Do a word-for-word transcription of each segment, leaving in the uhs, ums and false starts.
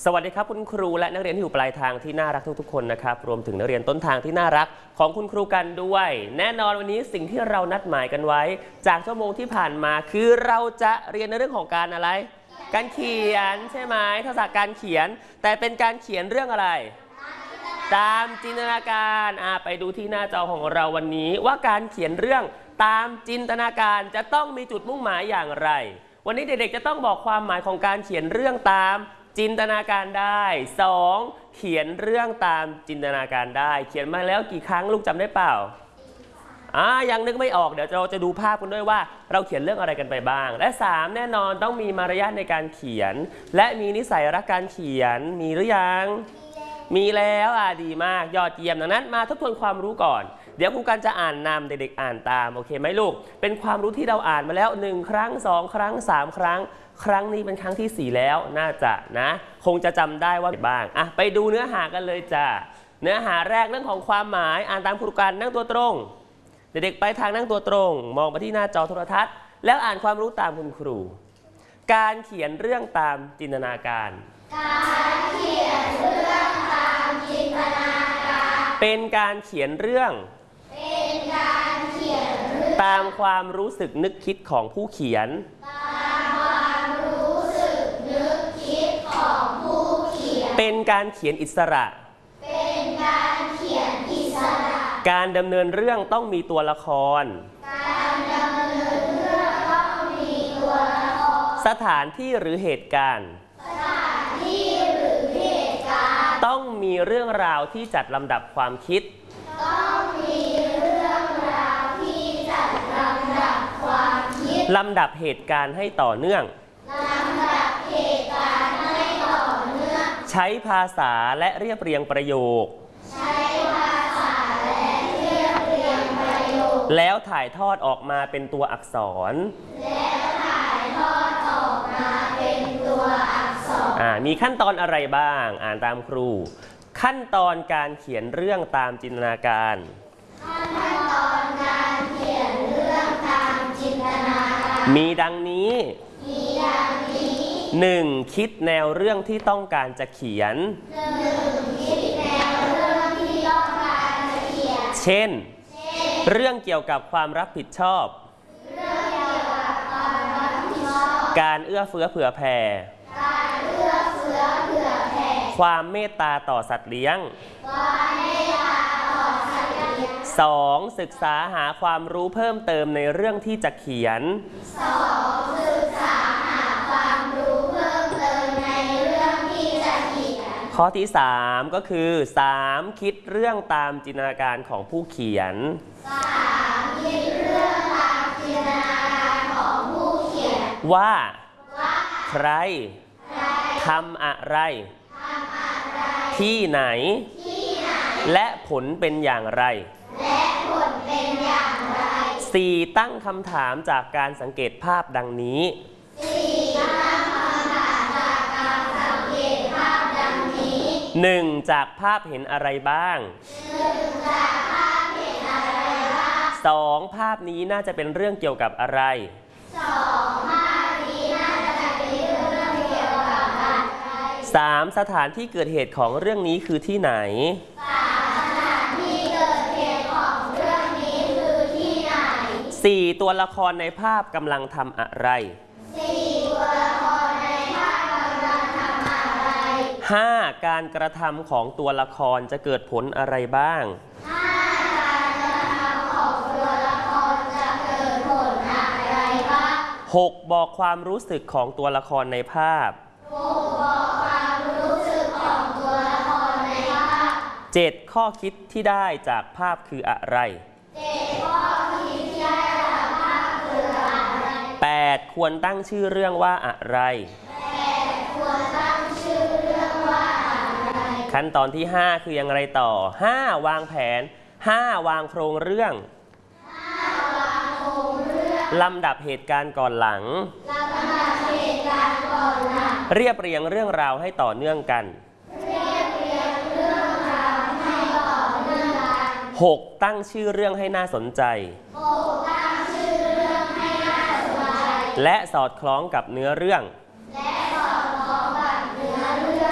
สวัสดีครับคุณครูและนักเรียนที่อยู่ปลายทางที่น่ารักทุกๆคนนะครับรวมถึงนักเรียนต้นทางที่น่ารักของคุณครูกันด้วยแน่นอนวันนี้สิ่งที่เรานัดหมายกันไว้จากชั่วโมงที่ผ่านมาคือเราจะเรียนในเรื่องของการอะไรการเขียนใช่ไหมทักษะการเขียนแต่เป็นการเขียนเรื่องอะไรตามจินตนาการอ่าไปดูที่หน้าจอของเราวันนี้ว่าการเขียนเรื่องตามจินตนาการจะต้องมีจุดมุ่งหมายอย่างไรวันนี้เด็กๆจะต้องบอกความหมายของการเขียนเรื่องตามจินตนาการได้สองเขียนเรื่องตามจินตนาการได้เขียนมาแล้วกี่ครั้งลูกจำได้เปล่าอ่ายังนึกไม่ออกเดี๋ยวเราจะดูภาพกันด้วยว่าเราเขียนเรื่องอะไรกันไปบ้างและสามแน่นอนต้องมีมารยาทในการเขียนและมีนิสัยรักการเขียนมีหรือยังมีแล้วอ่ะดีมากยอดเยี่ยมดังนั้นมาทบทวนความรู้ก่อนเดี๋ยวครูกันจะอ่านนำเด็กๆอ่านตามโอเคไหมลูกเป็นความรู้ที่เราอ่านมาแล้วหนึ่งครั้งสองครั้งสามครั้งครั้งนี้เป็นครั้งที่สี่แล้วน่าจะนะคงจะจำได้ว่าบ้างอ่ะไปดูเนื้อหากันเลยจ้ะเนื้อหาแรกเรื่องของความหมายอ่านตามครูกันนั่งตัวตรงเด็กๆไปทางนั่งตัวตรงมองไปที่หน้าจอโทรทัศน์แล้วอ่านความรู้ตามคุณครูการเขียนเรื่องตามจินตนาการการเขียนเรื่องตามจินตนาการเป็นการเขียนเรื่องเป็นการเขียนเรื่องตามความรู้สึกนึกคิดของผู้เขียนตามความรู้สึกนึกคิดของผู้เขียนเป็นการเขียนอิสระเป็นการเขียนอิสระการดำเนินเรื่องต้องมีตัวละครการดำเนินเรื่องต้องมีตัวละครสถานที่หรือเหตุการณ์สถานที่หรือเหตุการณ์ต้องมีเรื่องราวที่จัดลำดับความคิดต้องมีเรื่องราวที่จัดลำดับความคิดลำดับเหตุการณ์ให้ต่อเนื่องลำดับเหตุการณ์ให้ต่อเนื่องใช้ภาษาและเรียบเรียงประโยคใช้ภาษาและเรียบเรียงประโยคแล้วถ่ายทอดออกมาเป็นตัวอักษรแล้วถ่ายทอดออกมาเป็นตัวอักษรอ่ามีขั้นตอนอะไรบ้างอ่านตามครูขั้นตอนการเขียนเรื่องตามจินตนาการขั้นตอนการเขียนเรื่องตามจินตนาการมีดังนี้มีดังนี้หนึ่งคิดแนวเรื่องที่ต้องการจะเขียนหนึ่งคิดแนวเรื่องที่ต้องการจะเขียนเช่นเรื่องเกี่ยวกับความรับผิดชอบเรื่องเกี่ยวกับความรับผิดชอบการเอื้อเฟื้อเผื่อแผ่การเอื้อเฟื้อเผื่อแผ่ความเมตตาต่อสัตว์เลี้ยงความเมตตาต่อสัตว์เลี้ยงสองศึกษาหาความรู้เพิ่มเติมในเรื่องที่จะเขียนสองศึกษาหาความรู้เพิ่มเติมในเรื่องที่จะเขียนข้อที่สามก็คือสามคิดเรื่องตามจินตนาการของผู้เขียนสามคิดเรื่องตามจินตนาการของผู้เขียนว่าว่าใครทำอะไรที่ไหนและผลเป็นอย่างไรและผลเป็นอย่างไรสี่ตั้งคำถามจากการสังเกตภาพดังนี้สี่ตั้งคำถามจากการสังเกตภาพดังนี้หนึ่งจากภาพเห็นอะไรบ้างหนึ่งจากภาพเห็นอะไรบ้างสองภาพนี้น่าจะเป็นเรื่องเกี่ยวกับอะไรสองภาพนี้น่าจะเป็นเรื่องเกี่ยวกับอะไรสามสถานที่เกิดเหตุของเรื่องนี้คือที่ไหนสามสถานที่เกิดเหตุของเรื่องนี้คือที่ไหนสี่ตัวละครในภาพกำลังทำอะไรสี่ตัวละครในภาพกำลังทำอะไรห้าการกระทำของตัวละครจะเกิดผลอะไรบ้างห้าการกระทำของตัวละครจะเกิดผลอะไรบ้างหกบอกความรู้สึกของตัวละครในภาพหกบอกความรู้สึกของตัวละครในภาพเจ็ดข้อคิดที่ได้จากภาพคืออะไรเจ็ดข้อคิดที่ได้จากภาพคืออะไรแปดควรตั้งชื่อเรื่องว่าอะไรแปดควรตั้งชื่อเรื่องว่าอะไรขั้นตอนที่ห้าคืออย่างไรต่อห้าวางแผนห้าวางโครงเรื่องห้าวางโครงเรื่องลำดับเหตุการณ์ก่อนหลังลำดับเหตุการณ์ก่อนหลังเรียบเรียงเรื่องราวให้ต่อเนื่องกันเรียบเรียงเรื่องราวให้ต่อเนื่องกันหกตั้งชื่อเรื่องให้น่าสนใจหกตั้งชื่อเรื่องให้น่าสนใจและสอดคล้องกับเนื้อเรื่องและสอดคล้องกับเนื้อเรื่อง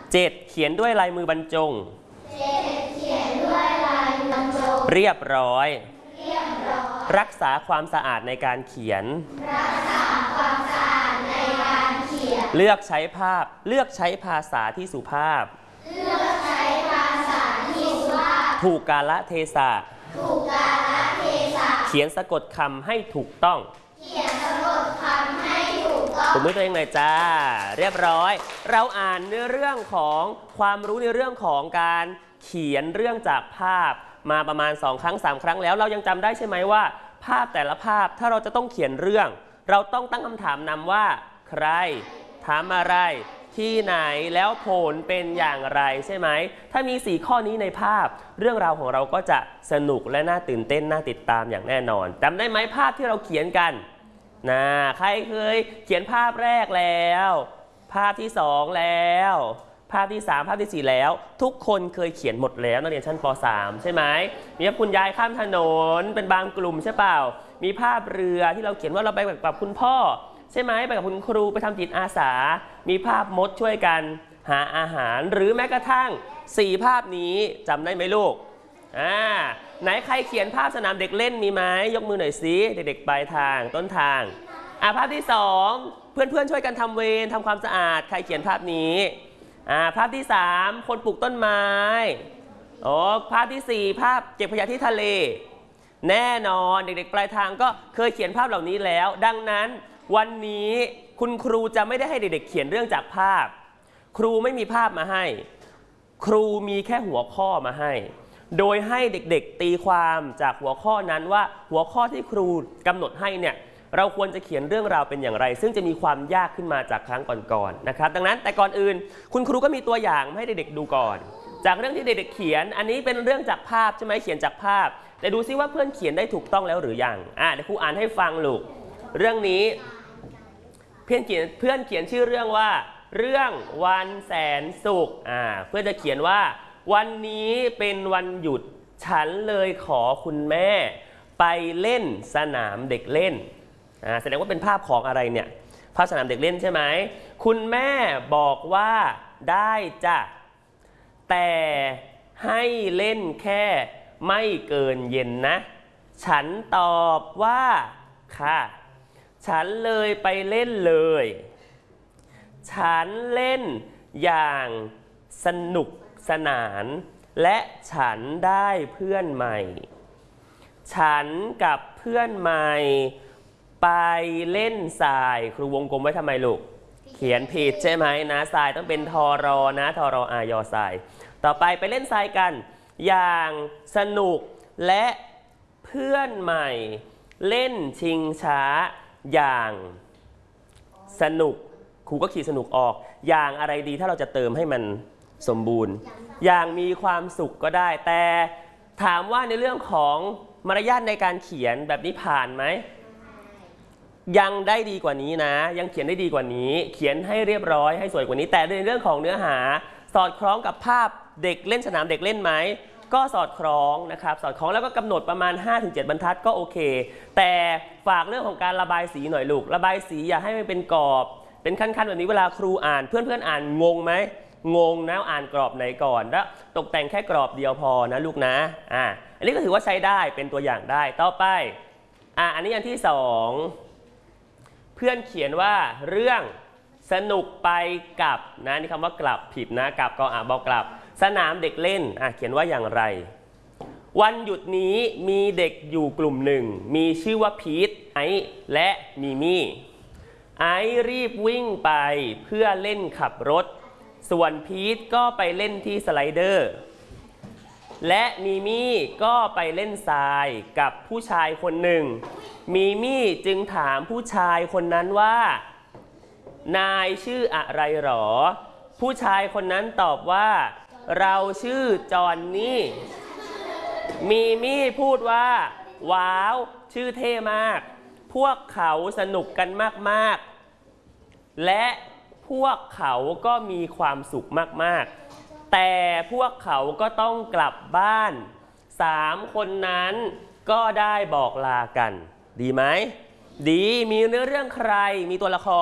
เจ็ดเขียนด้วยลายมือบรรจงเจ็ดเขียนด้วยลายมือบรรจงเรียบร้อยเรียบร้อยรักษาความสะอาดในการเขียนรักษาความสะอาดในการเขียนเลือกใช้ภาพเลือกใช้ภาษาที่สุภาพเลือกใช้ภาษาที่สุภาพถูกกาลเทศะถูกกาลเทศะเขียนสะกดคำให้ถูกต้องเขียนสะกดคำให้ถูกต้องผมมือตัวเองหน่อยจ้าเรียบร้อย เราอ่านเนื้อเรื่องของความรู้ในเรื่องของการเขียนเรื่องจากภาพมาประมาณสองครั้งสามครั้งแล้วเรายังจำได้ใช่ไหมว่า ภาพแต่ละภาพถ้าเราจะต้องเขียนเรื่อง เราต้องตั้งคำถามนำว่า ใครถามอะไร ที่ไหนแล้วผลเป็นอย่างไรใช่ไหมถ้ามีสี่ข้อนี้ในภาพ เรื่องราวของเราก็จะสนุกและน่าตื่นเต้นน่าติดตามอย่างแน่นอนจำได้ไหมภาพที่เราเขียนกันนะใครเคยเขียนภาพแรกแล้ว ภาพที่สองแล้ว ภาพที่สามภาพที่สี่แล้ว ทุกคนเคยเขียนหมดแล้วนักเรียนชั้นป .สาม ใช่ไหมมีภาพคุณยายข้ามถนนเป็นบางกลุ่มใช่เปล่ามีภาพเรือที่เราเขียนว่าเราไปกับคุณพ่อใช่ไหมไปกับคุณครูไปทำจิตอาสามีภาพมดช่วยกันหาอาหารหรือแม้กระทั่งสี่ภาพนี้จำได้ไหมลูกอ่าไหนใครเขียนภาพสนามเด็กเล่นมีไหมยกมือหน่อยสิเด็กๆปลายทางต้นทางอ่าภาพที่สองเพื่อนๆช่วยกันทำเวรทำความสะอาดใครเขียนภาพนี้อ่าภาพที่สามคนปลูกต้นไม้อ๋อภาพที่สี่ภาพเก็บขยะที่ทะเลแน่นอนเด็กๆปลายทางก็เคยเขียนภาพเหล่านี้แล้วดังนั้นวันนี้คุณครูจะไม่ได้ให้เด็กๆเขียนเรื่องจากภาพครูไม่มีภาพมาให้ครูมีแค่หัวข้อมาให้โดยให้เด็กๆตีความจากหัวข้อนั้นว่าหัวข้อที่ครูกำหนดให้เนี่ยเราควรจะเขียนเรื่องราวเป็นอย่างไรซึ่งจะมีความยากขึ้นมาจากครั้งก่อนๆนะครับดังนั้นแต่ก่อนอื่นคุณครูก็มีตัวอย่างให้เด็กๆดูก่อนจากเรื่องที่เด็กๆเขียนอันนี้เป็นเรื่องจากภาพใช่ไหมเขียนจากภาพแต่ดูซิว่าเพื่อนเขียนได้ถูกต้องแล้วหรือยังอ่ะเดี๋ยวครูอ่านให้ฟังลูกเรื่องนี้เพื่อนเขียนเพื่อนเขียนชื่อเรื่องว่าเรื่องวันแสนสุขอ่าเพื่อนจะเขียนว่าวันนี้เป็นวันหยุดฉันเลยขอคุณแม่ไปเล่นสนามเด็กเล่นอ่าแสดงว่าเป็นภาพของอะไรเนี่ยภาพสนามเด็กเล่นใช่ไหมคุณแม่บอกว่าได้จ้ะแต่ให้เล่นแค่ไม่เกินเย็นนะฉันตอบว่าค่ะฉันเลยไปเล่นเลยฉันเล่นอย่างสนุกสนานและฉันได้เพื่อนใหม่ฉันกับเพื่อนใหม่ไปเล่นทรายครูวงกลมไว้ทำไมลูกเขียนผิดใช่ไหมนะทรายต้องเป็นทอรอนะทอรออายอทรายต่อไปไปเล่นทรายกันอย่างสนุกและเพื่อนใหม่เล่นชิงช้าอย่างสนุกครูก็ขีดสนุกออกอย่างอะไรดีถ้าเราจะเติมให้มันสมบูรณ์อย่างมีความสุขก็ได้แต่ถามว่าในเรื่องของมารยาทในการเขียนแบบนี้ผ่านไหมยังได้ดีกว่านี้นะยังเขียนได้ดีกว่านี้เขียนให้เรียบร้อยให้สวยกว่านี้แต่ในเรื่องของเนื้อหาสอดคล้องกับภาพเด็กเล่นสนามเด็กเล่นไหมก็สอดคล้องนะครับสอดคล้องแล้วก็กำหนดประมาณ ห้าถึงเจ็ด บรรทัดก็โอเคแต่ฝากเรื่องของการระบายสีหน่อยลูกระบายสีอย่าให้มันเป็นกรอบเป็นขั้นๆแบบนี้เวลาครูอ่านเพื่อนๆอ่านงงไหมงงนะอ่านกรอบไหนก่อนแล้วตกแต่งแค่กรอบเดียวพอนะลูกนะอ่าอันนี้ก็ถือว่าใช้ได้เป็นตัวอย่างได้ต่อไปอ่าอันนี้อันที่สองเพื่อนเขียนว่าเรื่องสนุกไปกับนะนี่คำว่ากลับผิดนะกับก็อ่าบอกกลับสนามเด็กเล่นอ่ะเขียนว่าอย่างไรวันหยุดนี้มีเด็กอยู่กลุ่มหนึ่งมีชื่อว่าพีทไอซ์และมีมี่ไอซ์รีบวิ่งไปเพื่อเล่นขับรถส่วนพีทก็ไปเล่นที่สไลเดอร์และมีมี่ก็ไปเล่นทรายกับผู้ชายคนหนึ่งมีมี่จึงถามผู้ชายคนนั้นว่านายชื่ออะไรหรอผู้ชายคนนั้นตอบว่าเราชื่อจอนนี่มีมี่พูดว่าว้าวชื่อเท่มากพวกเขาสนุกกันมากๆและพวกเขาก็มีความสุขมากๆแต่พวกเขาก็ต้องกลับบ้านสามคนนั้นก็ได้บอกลากันดีไหมดีมีเนื้อเรื่องใครมีตัวละคร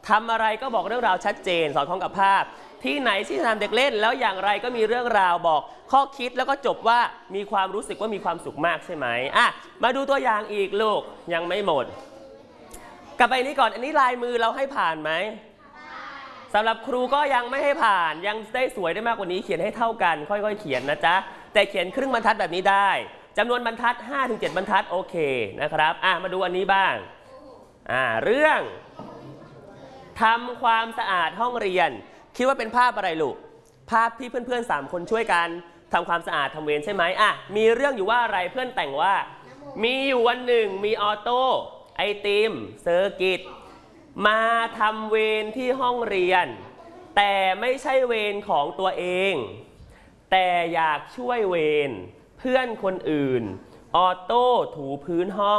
ทำอะไรก็บอกเรื่องราวชัดเจนสอดคล้องกับภาพที่ไหนที่สนามเด็กเล่นแล้วอย่างไรก็มีเรื่องราวบอกข้อคิดแล้วก็จบว่ามีความรู้สึกว่ามีความสุขมากใช่ไหมอ่ะมาดูตัวอย่างอีกลูกยังไม่หมดกลับไปนี้ก่อนอันนี้ลายมือเราให้ผ่านไหมสำหรับครูก็ยังไม่ให้ผ่านยังได้สวยได้มากกว่านี้เขียนให้เท่ากันค่อยๆเขียนนะจ๊ะแต่เขียนครึ่งบรรทัดแบบนี้ได้จำนวนบรรทัด ห้าถึงเจ็ด บรรทัดโอเคนะครับอ่ะมาดูอันนี้บ้างอ่าเรื่องทำความสะอาดห้องเรียนคิดว่าเป็นภาพอะไรลูกภาพที่เพื่อนๆสามคนช่วยกันทำความสะอาดทำเวรใช่ไหมอ่ะมีเรื่องอยู่ว่าอะไรเพื่อนแต่งว่ามีอยู่วันหนึ่งมีออโต้ไอติมเซอร์กิตมาทำเวรที่ห้องเรียนแต่ไม่ใช่เวรของตัวเองแต่อยากช่วยเวรเพื่อนคนอื่นออโต้ถูพื้นห้อง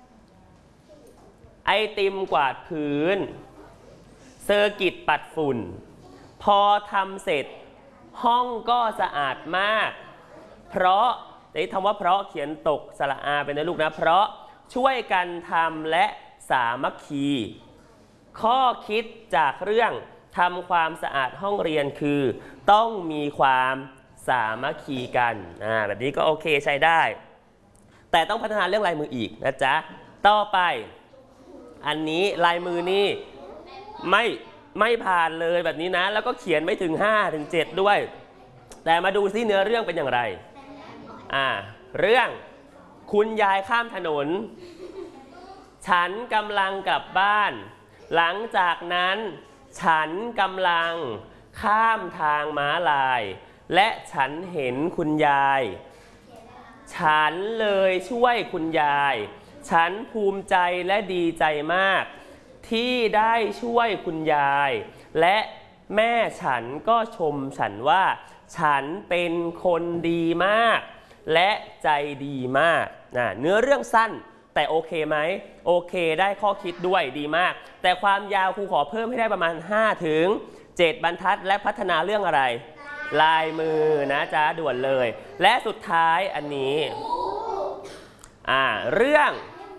ไอติมกวาดพื้นเซอร์กิตปัดฝุ่นพอทำเสร็จห้องก็สะอาดมากเพราะไอ้คำว่าเพราะเขียนตกสระอาเป็นนะลูกนะเพราะช่วยกันทำและสามัคคีข้อคิดจากเรื่องทำความสะอาดห้องเรียนคือต้องมีความสามัคคีกันอ่าแบบนี้ก็โอเคใช้ได้แต่ต้องพัฒนาเรื่องลายมืออีกนะจ๊ะต่อไปอันนี้ลายมือนี่ไม่ไม่ผ่านเลยแบบนี้นะแล้วก็เขียนไม่ถึง ห้าถึงเจ็ด ด้วยแต่มาดูซิเนื้อเรื่องเป็นอย่างไรอ่าเรื่องคุณยายข้ามถนนฉันกำลังกลับบ้านหลังจากนั้นฉันกำลังข้ามทางม้าลายและฉันเห็นคุณยายฉันเลยช่วยคุณยายฉันภูมิใจและดีใจมากที่ได้ช่วยคุณยายและแม่ฉันก็ชมฉันว่าฉันเป็นคนดีมากและใจดีมากนะเนื้อเรื่องสั้นแต่โอเคไหมโอเคได้ข้อคิดด้วยดีมากแต่ความยาวครูขอเพิ่มให้ได้ประมาณ ห้าถึงเจ็ด บรรทัดและพัฒนาเรื่องอะไรลายมือนะจ๊ะด่วนเลยและสุดท้ายอันนี้อ่าเรื่อง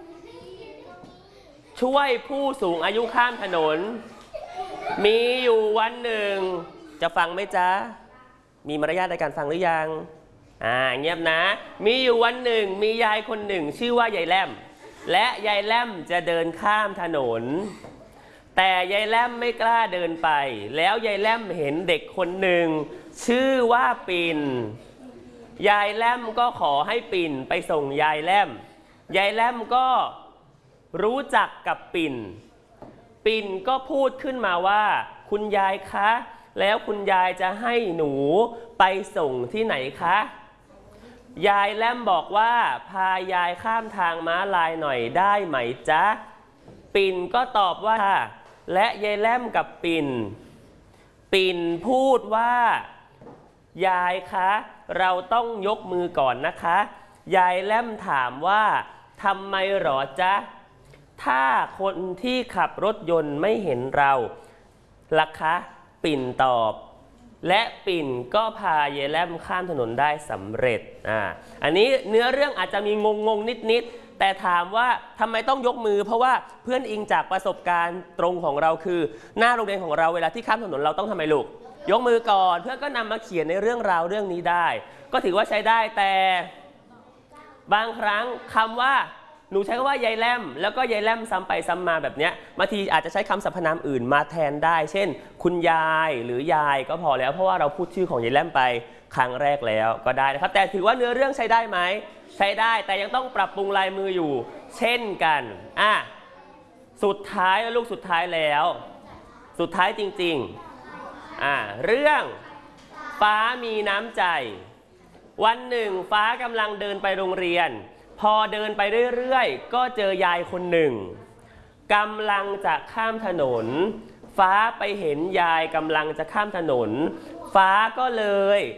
ช่วยผู้สูงอายุข้ามถนนมีอยู่วันหนึ่งจะฟังไหมจ๊ะมีมารยาทในการฟังหรือยังอ่าเงียบนะมีอยู่วันหนึ่งมียายคนหนึ่งชื่อว่ายายแล่มและยายแล่มจะเดินข้ามถนนแต่ยายแล่มไม่กล้าเดินไปแล้วยายแล่มเห็นเด็กคนหนึ่งชื่อว่าปิ่นยายแล่มก็ขอให้ปิ่นไปส่งยายแล่มยายแล่มก็รู้จักกับปิ่นปิ่นก็พูดขึ้นมาว่าคุณยายคะแล้วคุณยายจะให้หนูไปส่งที่ไหนคะยายแล่มบอกว่าพายายข้ามทางม้าลายหน่อยได้ไหมจ๊ะปิ่นก็ตอบว่าและยายแล่มกับปิ่นปิ่นพูดว่ายายคะเราต้องยกมือก่อนนะคะยายแล่มถามว่าทำไมหรอจ๊ะถ้าคนที่ขับรถยนต์ไม่เห็นเราล่ะคะปิ่นตอบและปิ่นก็พายายแล่มข้ามถนนได้สำเร็จอ่าอันนี้เนื้อเรื่องอาจจะมีงงงนิดๆแต่ถามว่าทำไมต้องยกมือเพราะว่าเพื่อนอิงจากประสบการณ์ตรงของเราคือหน้าโรงเรียนของเราเวลาที่ข้ามถนนเราต้องทำไมลูกยกมือก่อนเพื่อนก็นำมาเขียนในเรื่องราวเรื่องนี้ได้ก็ถือว่าใช้ได้แต่บางครั้งคำว่าหนูใช้คำว่ายายแล่มแล้วก็ยายแล่มซ้ำไปซ้ำมาแบบนี้บางทีอาจจะใช้คำสรรพนามอื่นมาแทนได้เช่นคุณยายหรือยายก็พอแล้วเพราะว่าเราพูดชื่อของยายแล่มไปครั้งแรกแล้วก็ได้นะครับแต่ถือว่าเนื้อเรื่องใช้ได้ไหมใช้ได้แต่ยังต้องปรับปรุงลายมืออยู่เช่นกันอ่ะสุดท้ายแล้วลูกสุดท้ายแล้วสุดท้ายจริงๆอ่ะเรื่องฟ้ามีน้ำใจวันหนึ่งฟ้ากำลังเดินไปโรงเรียนพอเดินไปเรื่อยๆก็เจอยายคนหนึ่งกำลังจะข้ามถนนฟ้าไปเห็นยายกำลังจะข้ามถนนฟ้าก็เลย